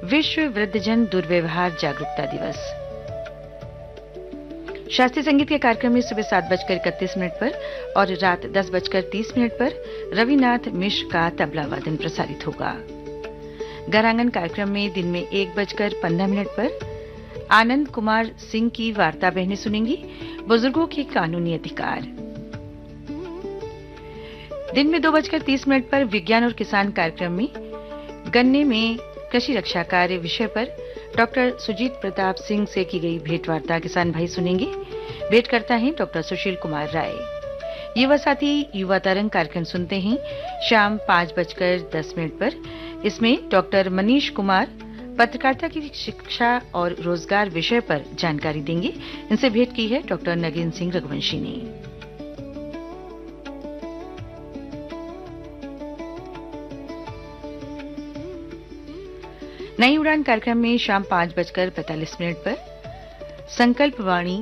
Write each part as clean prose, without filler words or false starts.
विश्व वृद्धजन दुर्व्यवहार जागरूकता दिवस। शास्त्रीय संगीत के कार्यक्रम में सुबह 7:31 पर और रात 10:30 पर रविनाथ मिश्र का तबला वादन प्रसारित होगा। घरांगन कार्यक्रम में दिन में 1:15 पर आनंद कुमार सिंह की वार्ता बहनें सुनेंगी, बुजुर्गों के कानूनी अधिकार। दिन में 2:30 पर विज्ञान और किसान कार्यक्रम में गन्ने में कृषि रक्षा कार्य विषय पर डॉक्टर सुजीत प्रताप सिंह से की गई भेंट वार्ता किसान भाई सुनेंगे। भेंट करता है डॉक्टर सुशील कुमार राय। युवा साथी युवा तरंग कार्यक्रम सुनते हैं शाम 5:10 पर। इसमें डॉक्टर मनीष कुमार पत्रकारिता की शिक्षा और रोजगार विषय पर जानकारी देंगे। इनसे भेंट की है डॉक्टर नगेंद्र सिंह रघुवंशी ने। नई उड़ान कार्यक्रम में शाम 5:45 पर संकल्प वाणी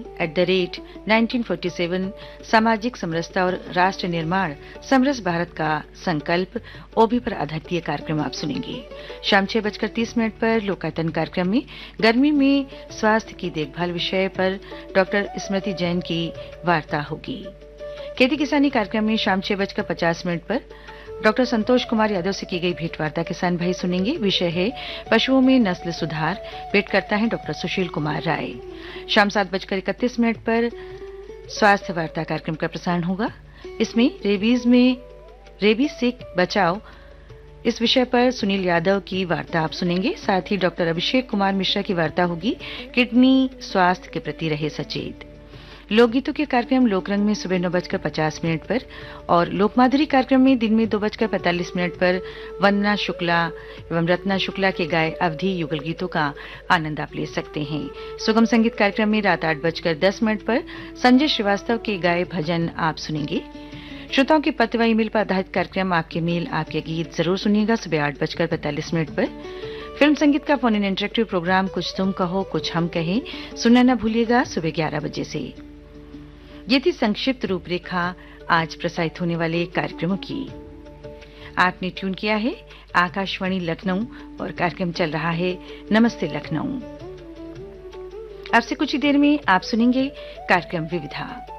@1947 सामाजिक समरसता और राष्ट्र निर्माण समरस भारत का संकल्प ओबी पर आधारित ये कार्यक्रम आप सुनेंगे। शाम 6:30 पर लोकायतन कार्यक्रम में गर्मी में स्वास्थ्य की देखभाल विषय पर डॉक्टर स्मृति जैन की वार्ता होगी। खेती किसानी कार्यक्रम में शाम 6:50 पर डॉक्टर संतोष कुमार यादव से की गई भेंट वार्ता किसान भाई सुनेंगे। विषय है पशुओं में नस्ल सुधार। भेंट करता है डॉक्टर सुशील कुमार राय। शाम 7:31 पर स्वास्थ्य वार्ता कार्यक्रम का प्रसारण होगा। इसमें रेबीज से बचाव इस विषय पर सुनील यादव की वार्ता आप सुनेंगे। साथ ही डॉक्टर अभिषेक कुमार मिश्रा की वार्ता होगी, किडनी स्वास्थ्य के प्रति रहे सचेत। लोकगीतों के कार्यक्रम लोकरंग में सुबह 9:50 पर और लोकमाधुरी कार्यक्रम में दिन में 2:45 पर वंदना शुक्ला एवं रत्ना शुक्ला के गाए अवधि युगल गीतों का आनंद आप ले सकते हैं। सुगम संगीत कार्यक्रम में रात 8:10 पर संजय श्रीवास्तव के गाए भजन आप सुनेंगे। श्रोताओं के पत्र व ईमेल पर आधारित कार्यक्रम आपके मेल आपके गीत जरूर सुनिएगा। सुबह 8:45 पर फिल्म संगीत का फोन इन इंटरेक्टिव प्रोग्राम कुछ तुम कहो कुछ हम कहें सुनना न भूलिएगा सुबह 11 बजे से। ये थी संक्षिप्त रूपरेखा आज प्रसारित होने वाले कार्यक्रमों की। आपने ट्यून किया है आकाशवाणी लखनऊ और कार्यक्रम चल रहा है नमस्ते लखनऊ। अब से कुछ ही देर में आप सुनेंगे कार्यक्रम विविधा।